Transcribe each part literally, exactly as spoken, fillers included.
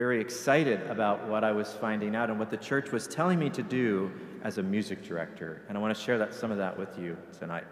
very excited about what I was finding out and what the church was telling me to do as a music director. And I want to share that, some of that with you tonight.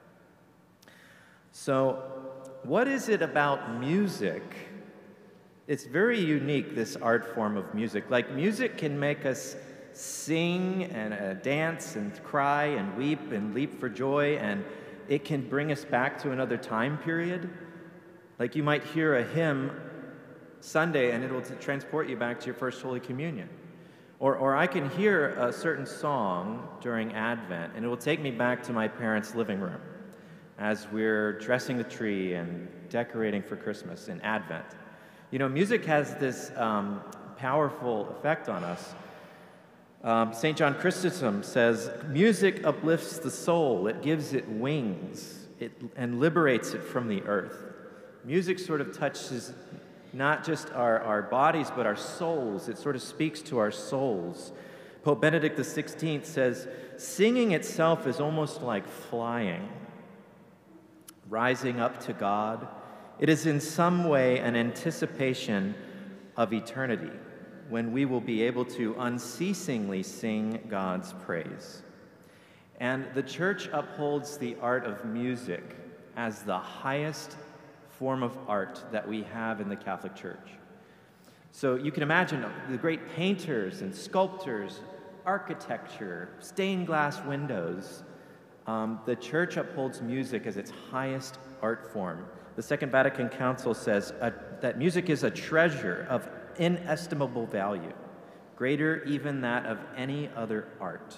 So, what is it about music? It's very unique, this art form of music. Like, music can make us sing and uh, dance and cry and weep and leap for joy, and it can bring us back to another time period. Like, you might hear a hymn Sunday and it'll transport you back to your first Holy Communion. Or, or I can hear a certain song during Advent and it will take me back to my parents' living room as we're dressing the tree and decorating for Christmas in Advent. You know, music has this um, powerful effect on us. Um, Saint John Chrysostom says, music uplifts the soul, it gives it wings, it, and liberates it from the earth. Music sort of touches not just our, our bodies, but our souls. It sort of speaks to our souls. Pope Benedict the sixteenth says, singing itself is almost like flying, rising up to God. It is in some way an anticipation of eternity, when we will be able to unceasingly sing God's praise. And the Church upholds the art of music as the highest form of art that we have in the Catholic Church. So you can imagine the great painters and sculptors, architecture, stained glass windows. Um, the Church upholds music as its highest art form. The Second Vatican Council says uh, that music is a treasure of inestimable value, greater even that of any other art.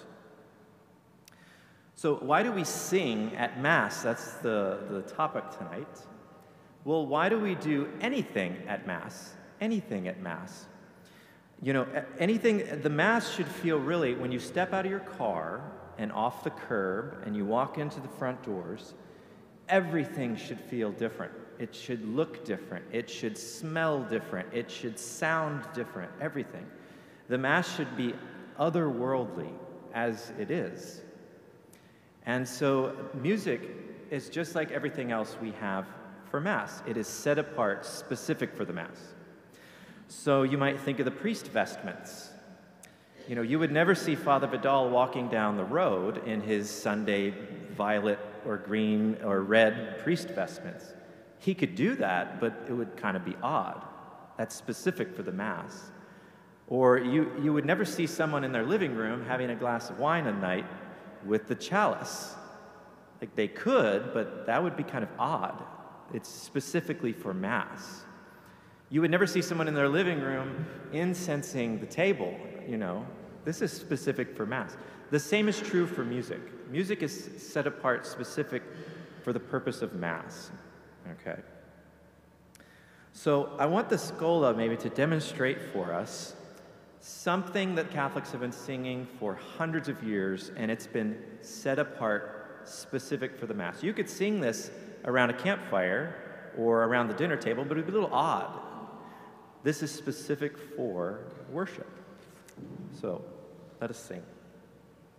So why do we sing at Mass? That's the, the topic tonight. Well, why do we do anything at Mass? Anything at Mass. You know, anything, the Mass should feel really, when you step out of your car and off the curb and you walk into the front doors, everything should feel different. It should look different. It should smell different. It should sound different, everything. The Mass should be otherworldly as it is. And so music is just like everything else we have for Mass. It is set apart, specific for the Mass. So you might think of the priest vestments. You know, you would never see Father Vidal walking down the road in his Sunday violet or green or red priest vestments. He could do that, but it would kind of be odd. That's specific for the Mass. Or you, you would never see someone in their living room having a glass of wine a night with the chalice. Like, they could, but that would be kind of odd. It's specifically for Mass. You would never see someone in their living room incensing the table, you know. This is specific for Mass. The same is true for music. Music is set apart specific for the purpose of Mass, okay? So I want the Schola maybe to demonstrate for us something that Catholics have been singing for hundreds of years, and it's been set apart specific for the Mass. You could sing this around a campfire or around the dinner table, but it would be a little odd. This is specific for worship. So let us sing.